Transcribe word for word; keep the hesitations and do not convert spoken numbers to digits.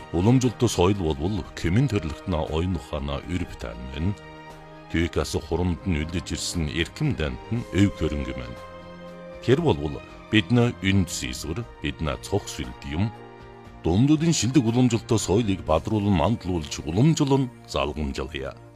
Уламжлалт соёл болвол Кэмин төрлөختнө оюун ухаанаа өр битэн мэн. Түүкээс хурамд нь үлдэж ирсэн эрхэм дант нь өв хөрөнгө мэн. Тэр болвол бидний үнд сийсвэр, бидний цог сүлдэм, дундуудын шилдэг уламжлалт соёлыг бадруулан мандуулж уламжлан залгамжлая.